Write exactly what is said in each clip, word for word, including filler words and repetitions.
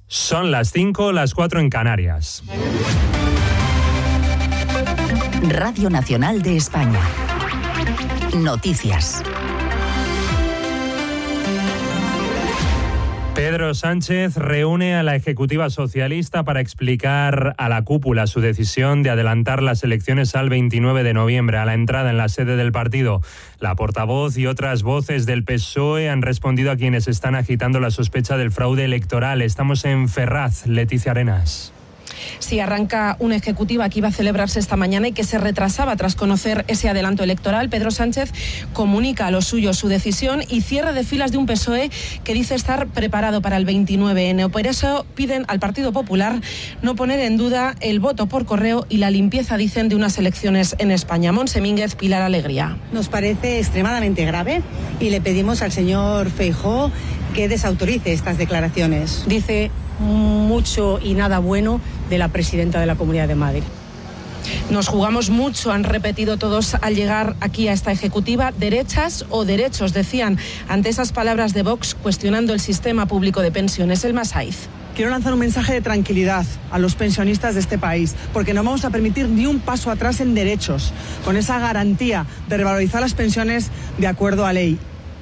Son las cinco, las cuatro en Canarias. Radio Nacional de España. Noticias. Pedro Sánchez reúne a la ejecutiva socialista para explicar a la cúpula su decisión de adelantar las elecciones al veintinueve de noviembre. A la entrada en la sede del partido, la portavoz y otras voces del P S O E han respondido a quienes están agitando la sospecha del fraude electoral. Estamos en Ferraz. Leticia Arenas. Sí, arranca una ejecutiva que iba a celebrarse esta mañana y que se retrasaba tras conocer ese adelanto electoral. Pedro Sánchez comunica a los suyos su decisión y cierre de filas de un P S O E que dice estar preparado para el veintinueve ene. Por eso piden al Partido Popular no poner en duda el voto por correo y la limpieza, dicen, de unas elecciones en España. Montse Mínguez, Pilar Alegría. Nos parece extremadamente grave y le pedimos al señor Feijóo que desautorice estas declaraciones. Dice mucho y nada bueno de la presidenta de la Comunidad de Madrid. Nos jugamos mucho, han repetido todos al llegar aquí a esta ejecutiva. Derechas o derechos, decían ante esas palabras de Vox cuestionando el sistema público de pensiones. El Masaiz. Quiero lanzar un mensaje de tranquilidad a los pensionistas de este país, porque no vamos a permitir ni un paso atrás en derechos, con esa garantía de revalorizar las pensiones de acuerdo a ley.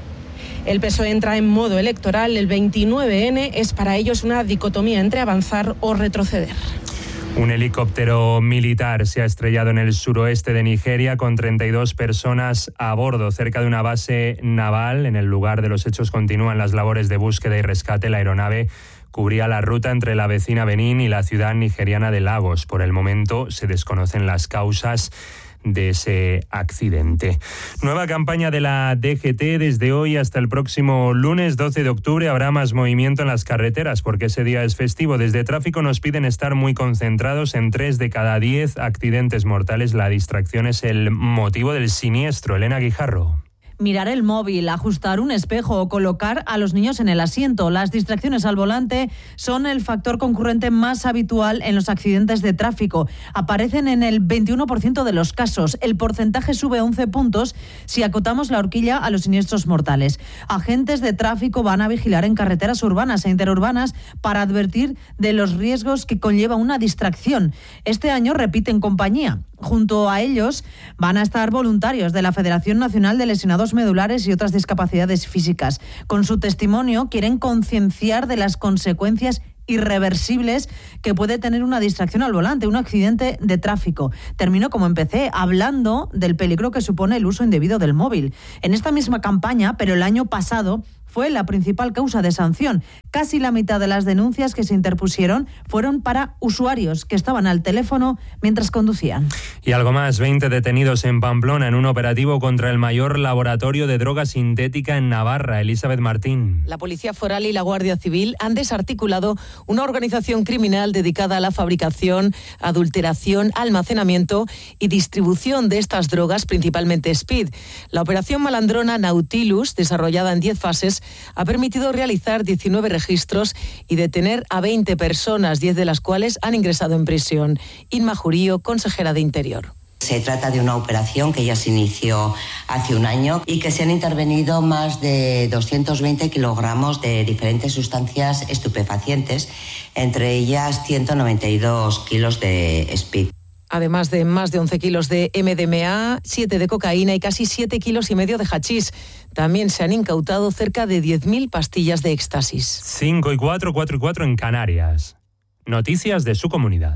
El P S O E entra en modo electoral. El veintinueve ene es para ellos una dicotomía entre avanzar o retroceder. Un helicóptero militar se ha estrellado en el suroeste de Nigeria con treinta y dos personas a bordo, cerca de una base naval. En el lugar de los hechos continúan las labores de búsqueda y rescate. La aeronave cubría la ruta entre la vecina Benín y la ciudad nigeriana de Lagos. Por el momento se desconocen las causas de ese accidente. Nueva campaña de la D G T. Desde hoy hasta el próximo lunes doce de octubre habrá más movimiento en las carreteras porque ese día es festivo. Desde Tráfico nos piden estar muy concentrados. En tres de cada diez accidentes mortales la distracción es el motivo del siniestro. Elena Guijarro. Mirar el móvil, ajustar un espejo o colocar a los niños en el asiento. Las distracciones al volante son el factor concurrente más habitual en los accidentes de tráfico. Aparecen en el veintiuno por ciento de los casos. El porcentaje sube once puntos si acotamos la horquilla a los siniestros mortales. Agentes de tráfico van a vigilar en carreteras urbanas e interurbanas para advertir de los riesgos que conlleva una distracción. Este año repiten compañía. Junto a ellos van a estar voluntarios de la Federación Nacional de Lesionados Medulares y otras discapacidades físicas. Con su testimonio quieren concienciar de las consecuencias irreversibles que puede tener una distracción al volante, un accidente de tráfico. Termino como empecé, hablando del peligro que supone el uso indebido del móvil. En esta misma campaña, pero el año pasado, fue la principal causa de sanción. Casi la mitad de las denuncias que se interpusieron fueron para usuarios que estaban al teléfono mientras conducían. Y algo más, veinte detenidos en Pamplona en un operativo contra el mayor laboratorio de droga sintética en Navarra. Elizabeth Martín. La Policía Foral y la Guardia Civil han desarticulado una organización criminal dedicada a la fabricación, adulteración, almacenamiento y distribución de estas drogas, principalmente speed. La operación malandrona Nautilus, desarrollada en diez fases, ha permitido realizar diecinueve registros y detener a veinte personas, diez de las cuales han ingresado en prisión. Inma Jurío, consejera de Interior. Se trata de una operación que ya se inició hace un año y que se han intervenido más de doscientos veinte kilogramos de diferentes sustancias estupefacientes, entre ellas ciento noventa y dos kilos de speed. Además de más de once kilos de eme de eme a, siete de cocaína y casi siete kilos y medio de hachís. También se han incautado cerca de diez mil pastillas de éxtasis. cinco y cuatro, cuatro y cuatro en Canarias. Noticias de su comunidad.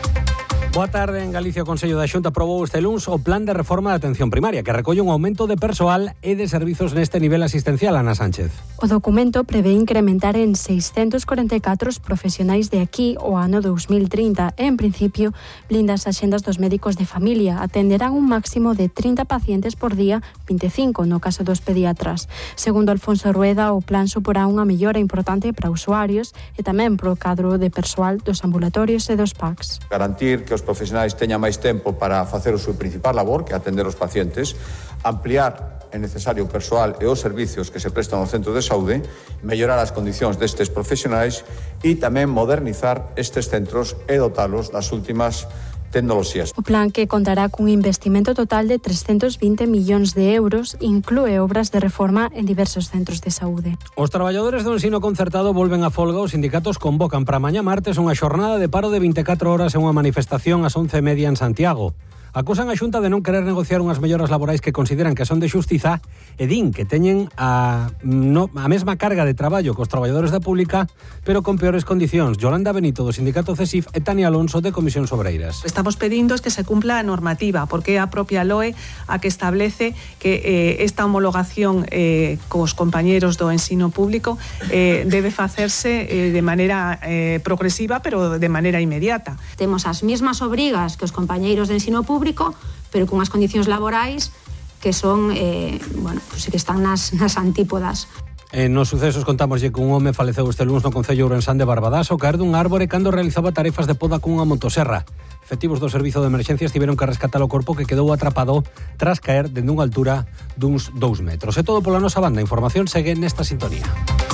Boa tarde. En Galicia o Consello da Xunta aprobou este luns o Plan de Reforma da Atención Primaria, que recolle un aumento de persoal e de servizos neste nivel asistencial. Ana Sánchez. O documento prevé incrementar en seiscentos corenta e catro os profesionais de aquí o ano dos mil trinta e, en principio, blinda as axendas dos médicos de familia. Atenderán un máximo de trinta pacientes por día, vinte e cinco no caso dos pediatras. Segundo Alfonso Rueda, o plan suporá unha mellora importante para usuarios e tamén para o cadro de persoal dos ambulatorios e dos P A Cs. Garantir que os profesionais teñan máis tempo para facer o seu principal labor, que é atender os pacientes, ampliar é necesario o persoal e os servicios que se prestan ao centro de saúde, mellorar as condicións destes profesionais e tamén modernizar estes centros e dotalos das últimas tecnoloxías. O plan, que contará cun investimento total de trescentos vinte millóns de euros, inclúe obras de reforma en diversos centros de saúde. Os traballadores do ensino concertado volven a folga. Os sindicatos convocan para mañá martes unha xornada de paro de vinte e catro horas e unha manifestación ás once e media en Santiago. Acusan a Xunta de non querer negociar unhas melloras laborais que consideran que son de xustiza e din que teñen a, no, a mesma carga de traballo que os traballadores da pública, pero con peores condicións. Yolanda Benito, do sindicato CESIF, e Tania Alonso, de Comisións Obreiras. Estamos pedindo es que se cumpla a normativa, porque é a propia L O E a que establece que eh, esta homologación eh, cos compañeros do ensino público eh, debe facerse eh, de maneira eh, progresiva, pero de maneira inmediata. Temos as mesmas obrigas que os compañeiros de ensino público, pero con as condicións laborais que son, eh, bueno, pues que están nas, nas antípodas. En nos sucesos contámoslle que un home faleceu este lunes no concello Ourensán de Barbadás ao caer dun árbore cando realizaba tarefas de poda cunha motoserra. Efectivos do servizo de emerxencias tiveron que rescatar o corpo que quedou atrapado tras caer dende unha altura duns dous metros. É todo pola nosa banda. A información segue nesta sintonía.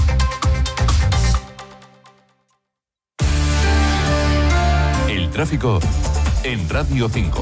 El tráfico en Radio cinco.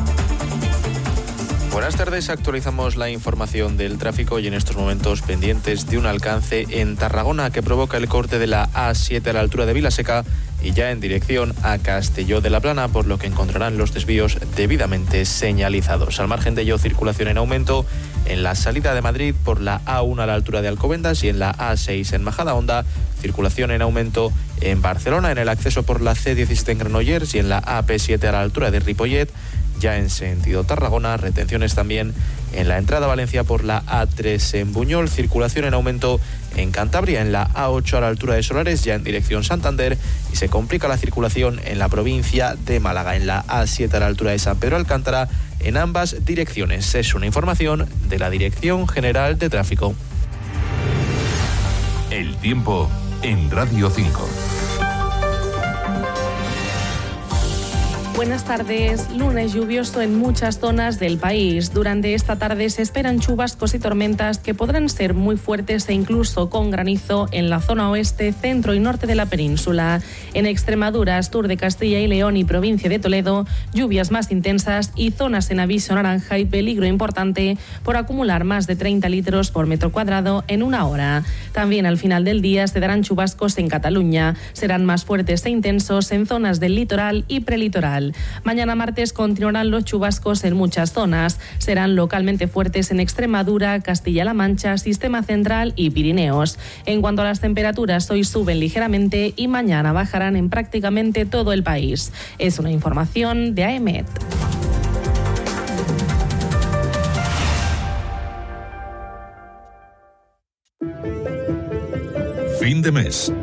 Buenas tardes, actualizamos la información del tráfico y en estos momentos pendientes de un alcance en Tarragona que provoca el corte de la A siete a la altura de Vilaseca y ya en dirección a Castelló de la Plana, por lo que encontrarán los desvíos debidamente señalizados. Al margen de ello, circulación en aumento en la salida de Madrid por la A uno a la altura de Alcobendas y en la A seis en Majadahonda, circulación en aumento en Barcelona en el acceso por la C diecisiete en Granollers y en la A P siete a la altura de Ripollet. Ya en sentido Tarragona, retenciones también en la entrada a Valencia por la A tres en Buñol, circulación en aumento en Cantabria en la A ocho a la altura de Solares, ya en dirección Santander, y se complica la circulación en la provincia de Málaga en la A siete a la altura de San Pedro Alcántara, en ambas direcciones. Es una información de la Dirección General de Tráfico. El tiempo en Radio cinco. Buenas tardes. Lunes lluvioso en muchas zonas del país. Durante esta tarde se esperan chubascos y tormentas que podrán ser muy fuertes e incluso con granizo en la zona oeste, centro y norte de la península. En Extremadura, sur de Castilla y León y provincia de Toledo, lluvias más intensas y zonas en aviso naranja y peligro importante por acumular más de treinta litros por metro cuadrado en una hora. También al final del día se darán chubascos en Cataluña. Serán más fuertes e intensos en zonas del litoral y prelitoral. Mañana martes continuarán los chubascos en muchas zonas. Serán localmente fuertes en Extremadura, Castilla-La Mancha, Sistema Central y Pirineos. En cuanto a las temperaturas, hoy suben ligeramente y mañana bajarán en prácticamente todo el país. Es una información de AEMET. Fin de mes.